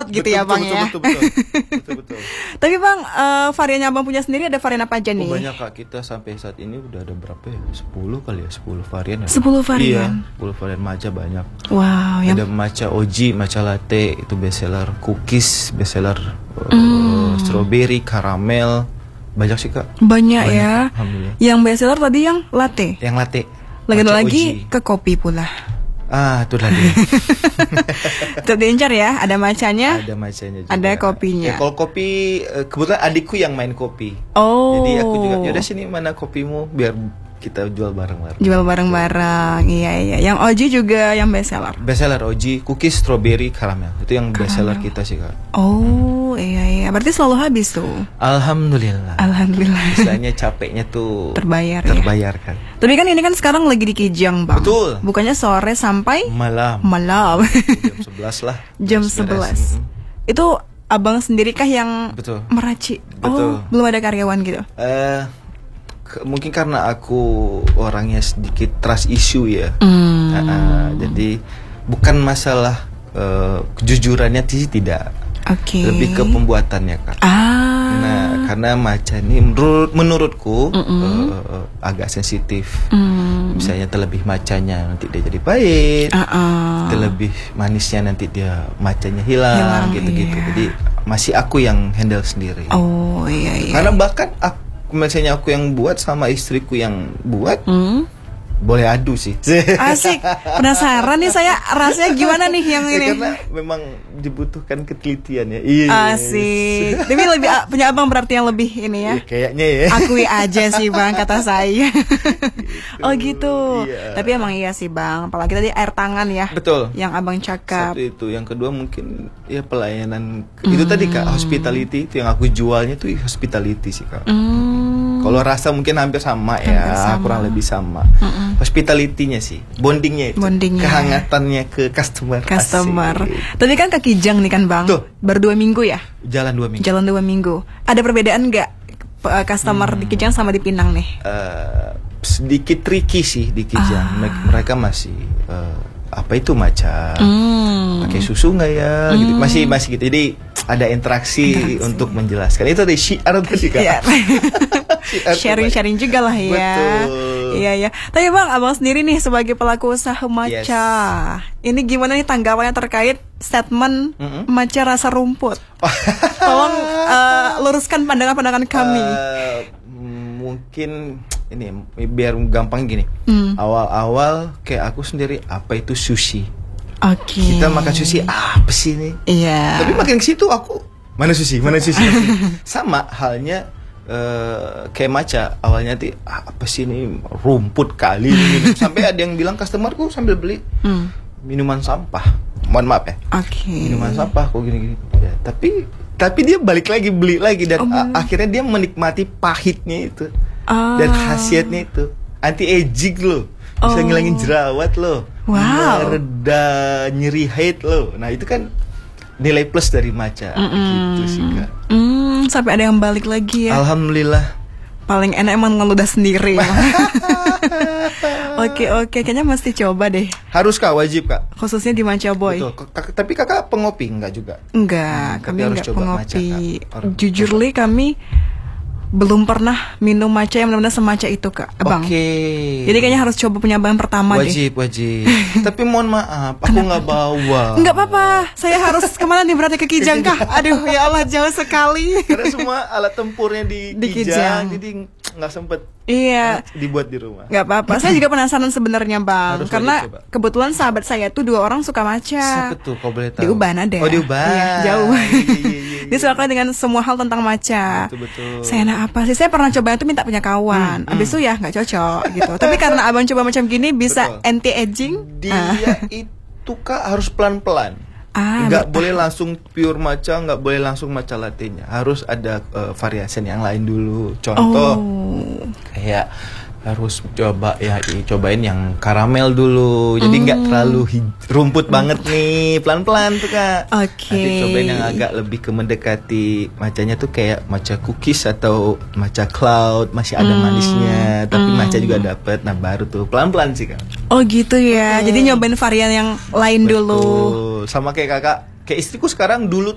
gitu ya Bang ya. Betul. Tapi Bang, varian yang Abang punya sendiri ada varian apa aja nih? Banyak Kak, kita sampai saat ini udah ada berapa ya? 10 kali ya, 10 varian. 10 varian? Iya, 10 varian matcha banyak. Wow. Ada matcha OG, matcha latte, itu bestseller. Cookies, bestseller. Strawberry, karamel. Banyak sih Kak. Banyak ya. Alhamdulillah. Yang bestseller tadi yang latte? Yang latte. Lagi ke kopi pula. Itu tadi. Tetap diincar ya, ada macanya. Ada macanya juga. Ada kopinya. Ya, kalau kopi kebetulan adikku yang main kopi. Oh. Jadi aku juga, yaudah sini mana kopimu biar kita jual bareng-bareng. Jual bareng-bareng. Iya. Yang OG juga yang bestseller. Bestseller OG, cookies, strawberry, karamel. Itu yang bestseller kita sih Kak. Oh, iya. Berarti selalu habis tuh. Alhamdulillah. Misalnya capeknya tuh terbayar kan. Tapi kan ini kan sekarang lagi di Kijang Bang. Betul. Bukannya sore sampai malam. Jam 11 lah. Jam 11. Itu Abang sendiri kah yang meracik? Betul. Belum ada karyawan gitu? Mungkin karena aku orangnya sedikit trust issue ya. Jadi bukan masalah kejujurannya tidak. Lebih ke pembuatannya Kak. Nah, karena matcha ini menurutku agak sensitif. Misalnya terlebih matchanya nanti dia jadi pahit, terlebih manisnya nanti dia matchanya hilang gitu-gitu. Iya. Jadi masih aku yang handle sendiri. Oh iya. Karena bahkan misalnya aku yang buat sama istriku yang buat, boleh adu sih. Asik. Penasaran nih saya rasanya gimana nih yang ini. Karena memang dibutuhkan ketelitian ya. Yes. Asik. Tapi lebih punya Abang berarti yang lebih ini ya. Kayaknya ya. Akui aja sih Bang kata saya. Gitu. Oh gitu. Iya. Tapi emang iya sih Bang. Apalagi tadi air tangan ya. Betul. Yang Abang cakap. Satu itu. Yang kedua mungkin ya pelayanan. Itu tadi Kak, hospitality. Itu yang aku jualnya tuh hospitality sih Kak. Kalau rasa mungkin hampir sama ya, kurang lebih sama. Hospitality-nya sih, bondingnya itu, kehangatannya ke customer. Tadi kan ke Kijang nih kan Bang, baru 2 minggu ya? Jalan 2 minggu. Jalan 2 minggu. Ada perbedaan nggak customer di Kijang sama di Pinang nih? Sedikit tricky sih di Kijang. Mereka masih apa itu matcha? Pakai susu nggak ya? Gitu. Masih gitu. Jadi ada interaksi untuk menjelaskan. Itu ada syiar tadi Kak. Sharing juga lah ya. Betul. Iya. Tapi Bang, Abang sendiri nih sebagai pelaku usaha matcha, ini gimana nih tanggapannya terkait statement matcha rasa rumput? Tolong luruskan pandangan-pandangan kami. Mungkin ini biar gampang gini. Awal-awal kayak aku sendiri, apa itu sushi? Kita makan sushi apa sih ini? Iya. Tapi makin ke situ aku mana sushi. Sama halnya kayak matcha, awalnya tuh apa sih ini rumput kali ini. Sampai ada yang bilang customerku sambil beli minuman sampah. Mohon maaf ya. Minuman sampah kok gini-gini. Ya, tapi dia balik lagi beli lagi dan akhirnya dia menikmati pahitnya itu. Dan khasiatnya itu anti aging loh. Bisa ngilangin jerawat loh. Mereda nyeri haid loh. Nah, itu kan nilai plus dari matcha gitu sih Kak. Sampai ada yang balik lagi ya. Alhamdulillah. Paling enak emang ngeludah sendiri. Oke, kayaknya mesti coba deh. Harus Kak, wajib Kak. Khususnya di Matcha Boy. Betul. Tapi Kakak pengopi enggak juga? Enggak, kami harus enggak coba pengopi. Matcha, Jujur li kami belum pernah minum matcha yang benar-benar semacam itu Kak, Abang. Jadi kayaknya harus coba punya Abang pertama wajib. Tapi mohon maaf, aku nggak bawa. Nggak apa-apa, saya harus kemana nih berarti ke Kijang kah? Aduh ya Allah jauh sekali. Karena semua alat tempurnya di Kijang, jadi nggak sempet. Iya. Dibuat di rumah. Nggak apa-apa. Saya juga penasaran sebenarnya Bang, karena kebetulan sahabat saya tuh 2 orang suka matcha. Siapa tuh? Kau boleh tahu? Di Uban ada. Oh di Uban. Iya, jauh. Dia suka dengan semua hal tentang matcha. Betul. Saya apa sih? Saya pernah coba itu minta punya kawan. Abis itu ya nggak cocok gitu. Tapi karena Abang coba macam gini bisa anti aging. Dia itu Kak harus pelan-pelan. Nggak boleh langsung pure matcha, nggak boleh langsung matcha latte-nya. Harus ada variasi yang lain dulu. Contoh kayak harus cobain yang karamel dulu. Jadi nggak terlalu rumput banget nih, pelan-pelan tuh Kak. Nanti cobain yang agak lebih ke mendekati matchanya tuh kayak matcha cookies atau matcha cloud, masih ada manisnya, tapi matcha juga dapet. Nah baru tuh pelan-pelan sih Kak. Oh gitu ya. Jadi nyobain varian yang lain dulu. Sama kayak Kakak, kayak istriku sekarang dulu